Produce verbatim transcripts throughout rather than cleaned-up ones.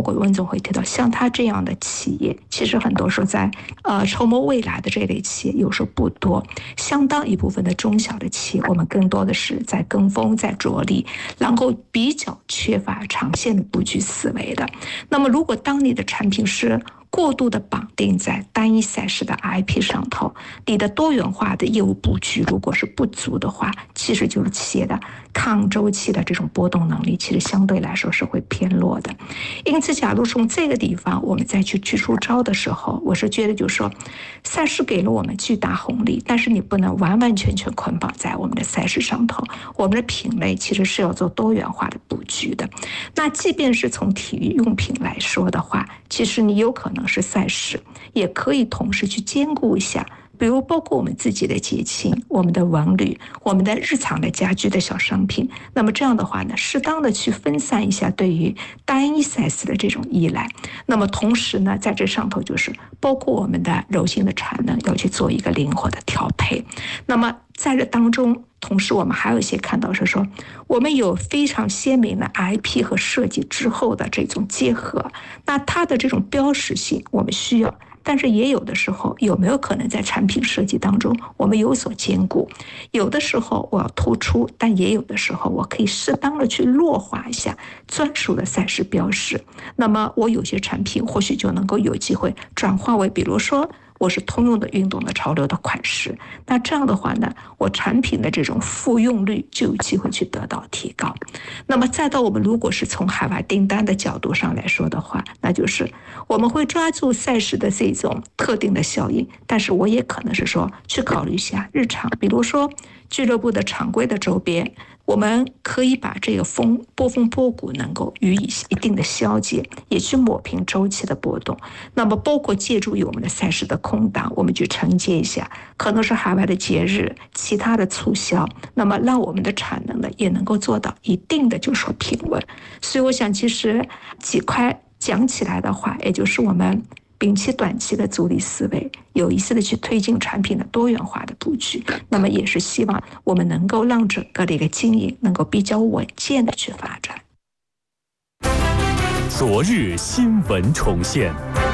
括温总会提到，像他这样的企业，其实很多时候在呃筹谋未来的这类企业有时候不多，相当一部分的中小的企业，我们更多的是在跟风、在着力，然后比较缺乏长线的布局思维的。那么，如果当你的产品是过度的绑定在单一赛事的 I P 上头，你的多元化的业务布局如果是不足的话，其实就是企业的抗周期的这种波动能力，其实相对来说是会偏弱的。因此，假如从这个地方我们再去去出招的时候，我是觉得就是说，赛事给了我们巨大红利，但是你不能完完全全捆绑在我们的赛事上头。我们的品类其实是要做多元化的布局的。那即便是从体育用品来说的话，其实你有可能是赛事，也可以同时去兼顾一下。比如包括我们自己的节庆、我们的文旅、我们的日常的家居的小商品，那么这样的话呢，适当的去分散一下对于单一赛事的这种依赖。那么同时呢，在这上头就是包括我们的柔性的产能要去做一个灵活的调配。那么在这当中，同时我们还有一些看到是说，我们有非常鲜明的 I P 和设计之后的这种结合，那它的这种标识性我们需要。但是也有的时候，有没有可能在产品设计当中我们有所兼顾？有的时候我要突出，但也有的时候我可以适当的去弱化一下专属的赛事标识。那么我有些产品或许就能够有机会转化为，比如说我是通用的运动的潮流的款式，那这样的话呢，我产品的这种复用率就有机会去得到提高。那么再到我们如果是从海外订单的角度上来说的话，那就是我们会抓住赛事的这种特定的效应，但是我也可能是说去考虑一下日常，比如说俱乐部的常规的周边，我们可以把这个风波峰波谷能够予以一定的消解，也去抹平周期的波动。那么包括借助于我们的赛事的空档，我们去承接一下，可能是海外的节日、其他的促销，那么让我们的产能呢也能够做到一定的就是说平稳。所以我想，其实几块讲起来的话，也就是我们摒弃短期的逐利思维，有意识的去推进产品的多元化的布局，那么也是希望我们能够让整个的一个经营能够比较稳健的去发展。 昨日新闻重现。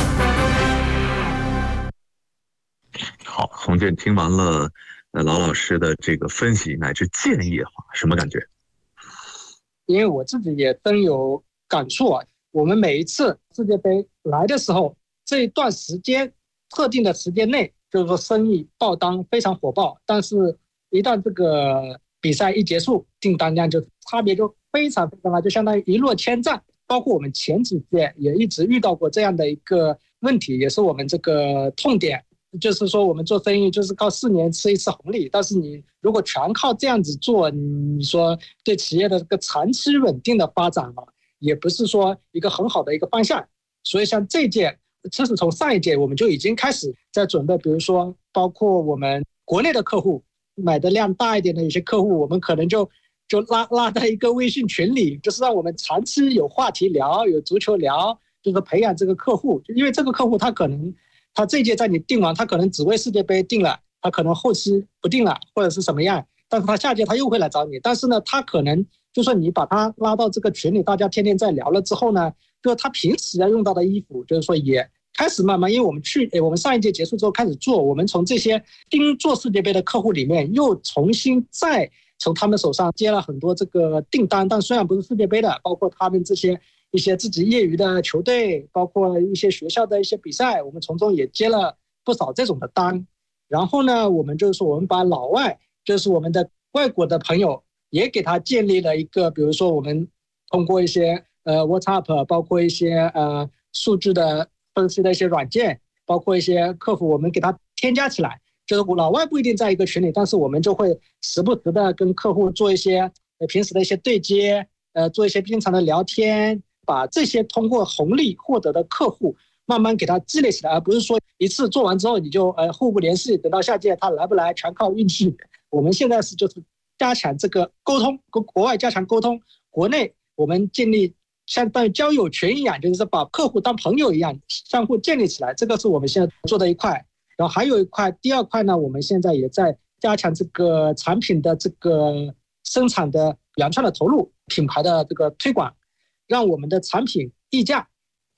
好，洪建听完了呃老老师的这个分析乃至建议的话，什么感觉？ 因为我自己也深有感触啊，我们每一次世界杯来的时候，这一段时间特定的时间内，就是说生意爆单非常火爆，但是一旦这个比赛一结束，订单量就差别就非常非常大，就相当于一落千丈。包括我们前几届也一直遇到过这样的一个问题，也是我们这个痛点，就是说我们做生意就是靠四年吃一次红利，但是你如果全靠这样子做，你说对企业的这个长期稳定的发展啊，也不是说一个很好的一个方向。所以像这届，其实从上一届我们就已经开始在准备，比如说包括我们国内的客户买的量大一点的一些客户，我们可能就就拉拉在一个微信群里，就是让我们长期有话题聊，有足球聊，就是培养这个客户。因为这个客户他可能他这一届在你定完，他可能只为世界杯定了，他可能后期不定了或者是什么样，但是他下届他又会来找你。但是呢，他可能就说你把他拉到这个群里，大家天天在聊了之后呢，就是他平时要用到的衣服，就是说也开始慢慢，因为我们去我们上一届结束之后开始做，我们从这些盯做世界杯的客户里面又重新再从他们手上接了很多这个订单，但虽然不是世界杯的，包括他们这些一些自己业余的球队，包括一些学校的一些比赛，我们从中也接了不少这种的单。然后呢，我们就是说我们把老外，就是我们的外国的朋友也给他建立了一个，比如说我们通过一些呃 WhatsApp， 包括一些呃数据的分析的一些软件，包括一些客服，我们给他添加起来。就是老外不一定在一个群里，但是我们就会时不时的跟客户做一些呃平时的一些对接，呃做一些经常的聊天，把这些通过红利获得的客户慢慢给他积累起来，而不是说一次做完之后你就呃互不联系，等到下届他来不来全靠运气。我们现在是就是加强这个沟通，跟国外加强沟通，国内我们建立相当于交友群一样，就是把客户当朋友一样相互建立起来，这个是我们现在做的一块。然后还有一块，第二块呢，我们现在也在加强这个产品的这个生产的原创的投入，品牌的这个推广，让我们的产品溢价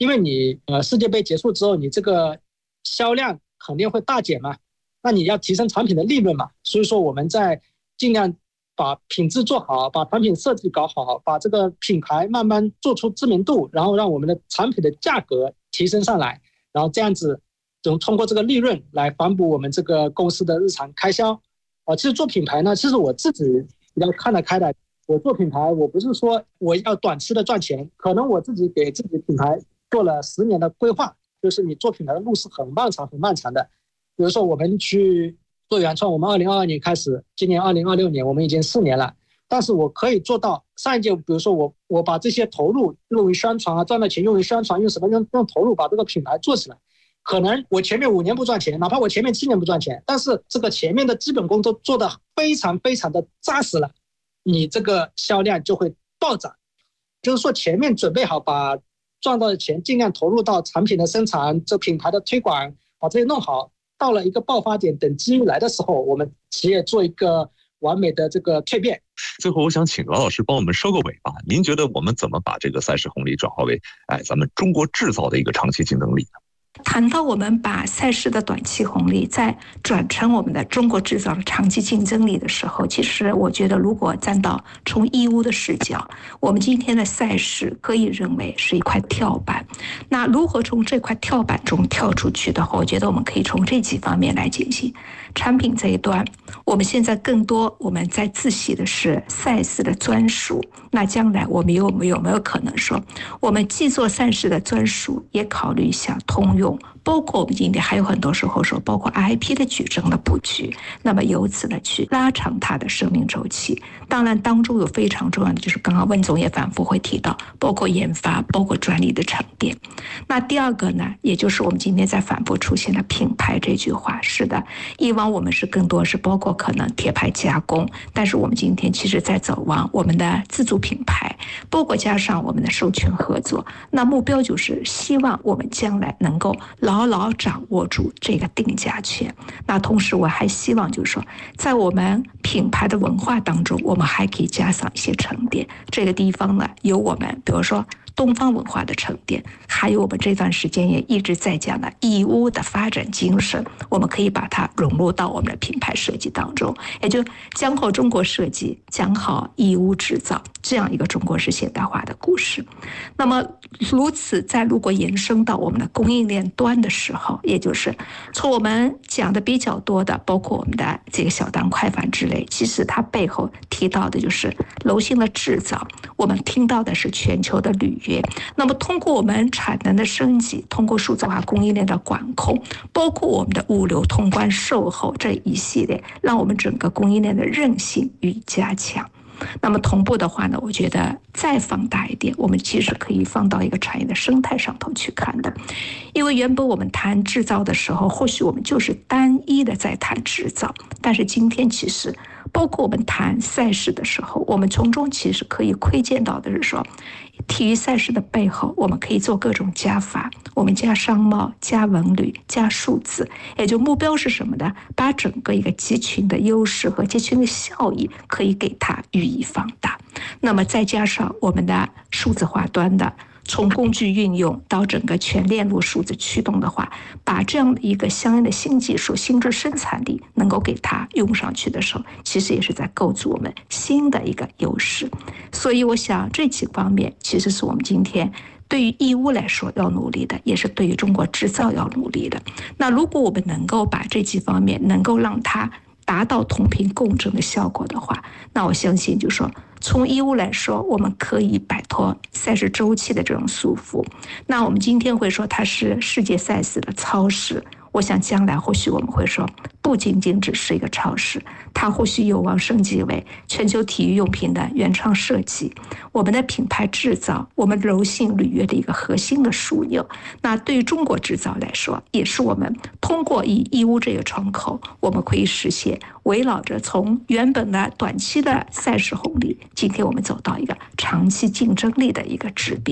因为你呃世界杯结束之后，你这个销量肯定会大减嘛，那你要提升产品的利润嘛，所以说我们在尽量把品质做好，把产品设计搞好，把这个品牌慢慢做出知名度，然后让我们的产品的价格提升上来，然后这样子通过这个利润来反哺我们这个公司的日常开销。啊，其实做品牌呢，其实我自己比较看得开的。我做品牌，我不是说我要短期的赚钱，可能我自己给自己品牌做了十年的规划，就是你做品牌的路是很漫长很漫长的。比如说我们去做原创，我们二零二二年开始，今年二零二六年，我们已经四年了。但是我可以做到上一届，比如说我我把这些投入用于宣传啊，赚的钱用于宣传，用什么用用投入把这个品牌做起来。可能我前面五年不赚钱，哪怕我前面七年不赚钱，但是这个前面的基本功都做得非常非常的扎实了，你这个销量就会暴涨。就是说前面准备好把赚到的钱尽量投入到产品的生产、这品牌的推广，把这些弄好，到了一个爆发点，等机遇来的时候，我们企业做一个完美的这个蜕变。 最后我想请劳老师帮我们收个尾吧，您觉得我们怎么把这个赛事红利转化为哎咱们中国制造的一个长期竞争力呢？ 谈到我们把赛事的短期红利再转成我们的中国制造的长期竞争力的时候，其实我觉得如果站到从义乌的视角，我们今天的赛事可以认为是一块跳板。那如何从这块跳板中跳出去的话，我觉得我们可以从这几方面来进行。产品这一端，我们现在更多我们在自习的是赛事的专属，那将来我们有没有没有可能说，我们既做赛事的专属，也考虑一下通用，包括我们今天还有很多时候说，包括 I P 的矩阵的布局，那么由此呢去拉长它的生命周期。当然当中有非常重要的，就是刚刚温总也反复会提到，包括研发，包括专利的沉淀。那第二个呢，也就是我们今天在反复出现的品牌这句话，是的，以往我们是更多是包括可能铁牌加工，但是我们今天其实在走往我们的自主品牌，包括加上我们的授权合作，那目标就是希望我们将来能够牢牢掌握住这个定价权。那同时我还希望就是说，在我们品牌的文化当中，我们还可以加上一些沉淀。这个地方呢，有我们比如说东方文化的沉淀，还有我们这段时间也一直在讲的义乌的发展精神，我们可以把它融入到我们的品牌设计当中，也就讲好中国设计，讲好义乌制造，这样一个中国式现代化的故事。那么如此再如果延伸到我们的供应链端的时候，也就是从我们讲的比较多的，包括我们的这个小单快反之类，其实它背后提到的就是柔性的制造，我们听到的是全球的履约。那么通过我们产能的升级，通过数字化供应链的管控，包括我们的物流通关售后这一系列，让我们整个供应链的韧性予以加强。那么同步的话呢，我觉得再放大一点，我们其实可以放到一个产业的生态上头去看的。因为原本我们谈制造的时候，或许我们就是单一的在谈制造，但是今天其实包括我们谈赛事的时候，我们从中其实可以窥见到的是说，体育赛事的背后，我们可以做各种加法，我们加商贸、加文旅、加数字，也就目标是什么呢？把整个一个集群的优势和集群的效益可以给它予以放大。那么再加上我们的数字化端的，从工具运用到整个全链路数字驱动的话，把这样的一个相应的新技术、新质生产力能够给它用上去的时候，其实也是在构筑我们新的一个优势。所以我想这几方面其实是我们今天对于义乌来说要努力的，也是对于中国制造要努力的。那如果我们能够把这几方面能够让它达到同频共振的效果的话，那我相信就是说，从义乌来说，我们可以摆脱赛事周期的这种束缚。那我们今天会说它是世界赛事的超市，我想将来或许我们会说，不仅仅只是一个超市，它或许有望升级为全球体育用品的原创设计，我们的品牌制造，我们柔性履约的一个核心的枢纽。那对于中国制造来说，也是我们通过以义乌这个窗口，我们可以实现围绕着从原本的短期的赛事红利，今天我们走到一个长期竞争力的一个质变。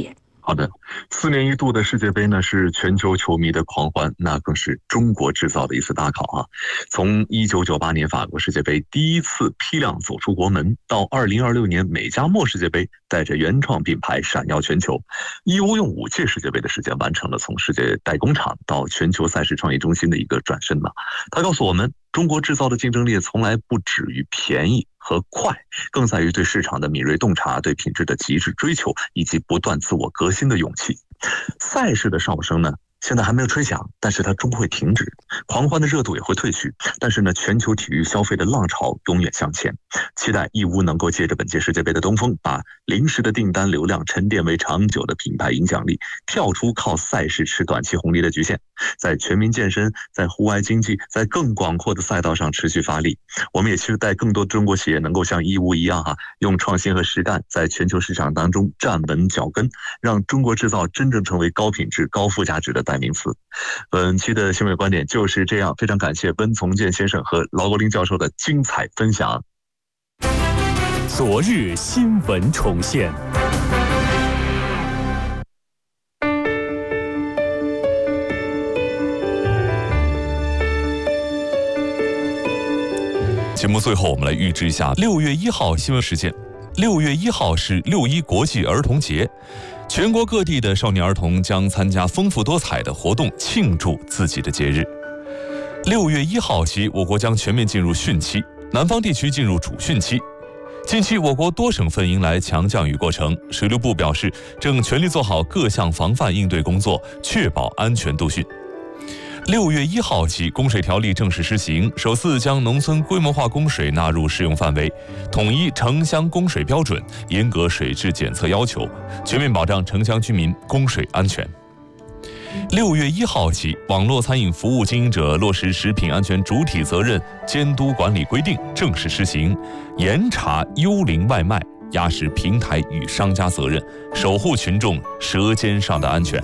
好的，四年一度的世界杯呢，是全球球迷的狂欢，那更是中国制造的一次大考啊！从一九九八年法国世界杯第一次批量走出国门，到二零二六年美加墨世界杯带着原创品牌闪耀全球，义乌用五届世界杯的时间完成了从世界代工厂到全球赛事创意中心的一个转身呢。他告诉我们，中国制造的竞争力从来不止于便宜和快，更在于对市场的敏锐洞察、对品质的极致追求以及不断自我革新的勇气。赛事的哨声呢，现在还没有吹响，但是它终会停止，狂欢的热度也会褪去。但是呢，全球体育消费的浪潮永远向前。期待义乌能够借着本届世界杯的东风，把临时的订单流量沉淀为长久的品牌影响力，跳出靠赛事吃短期红利的局限，在全民健身、在户外经济、在更广阔的赛道上持续发力。我们也期待更多中国企业能够像义乌一样哈、啊，用创新和实干在全球市场当中站稳脚跟，让中国制造真正成为高品质、高附加值的代名词。本期的新闻观点就是这样，非常感谢温从建先生和劳国林教授的精彩分享。 昨日新闻重现。 节目最后，我们来预知一下六月一号新闻事件。六月一号是六一国际儿童节，全国各地的少年儿童将参加丰富多彩的活动，庆祝自己的节日。六月一号起，我国将全面进入汛期，南方地区进入主汛期。近期，我国多省份迎来强降雨过程，水利部表示，正全力做好各项防范应对工作，确保安全度汛。六月一号起，供水条例正式施行，首次将农村规模化供水纳入适用范围，统一城乡供水标准，严格水质检测要求，全面保障城乡居民供水安全。六月一号起，网络餐饮服务经营者落实食品安全主体责任监督管理规定正式施行，严查幽灵外卖，压实平台与商家责任，守护群众舌尖上的安全。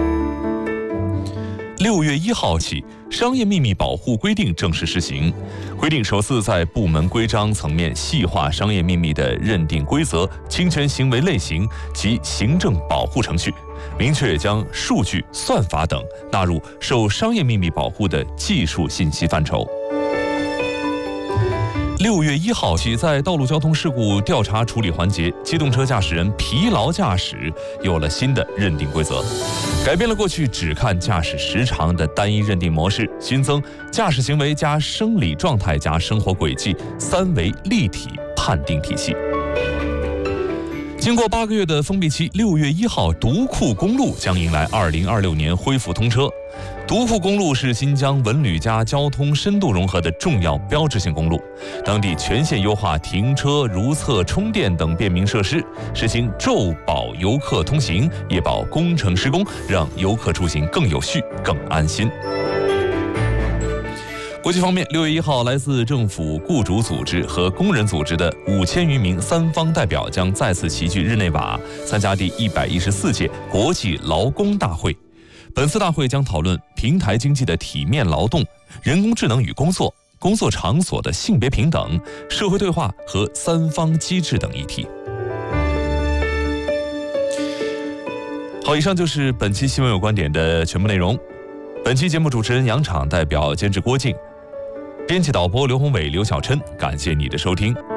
六月一号起，商业秘密保护规定正式施行，规定首次在部门规章层面细化商业秘密的认定规则、侵权行为类型及行政保护程序，明确将数据、算法等纳入受商业秘密保护的技术信息范畴。六月一号起，在道路交通事故调查处理环节，机动车驾驶人疲劳驾驶有了新的认定规则，改变了过去只看驾驶时长的单一认定模式，新增驾驶行为加生理状态加生活轨迹三维立体判定体系。经过八个月的封闭期，六月一号，独库公路将迎来二零二六年恢复通车。独库公路是新疆文旅加交通深度融合的重要标志性公路，当地全线优化停车、如厕、充电等便民设施，实行昼保游客通行，夜保工程施工，让游客出行更有序、更安心。国际方面，六月一号，来自政府、雇主组织和工人组织的五千余名三方代表将再次齐聚日内瓦，参加第一百一十四届国际劳工大会。本次大会将讨论平台经济的体面劳动、人工智能与工作、工作场所的性别平等、社会对话和三方机制等议题。好，以上就是本期新闻有观点的全部内容。本期节目主持人杨昶，代表监制郭靖，编辑导播刘宏伟、刘晓琛，感谢你的收听。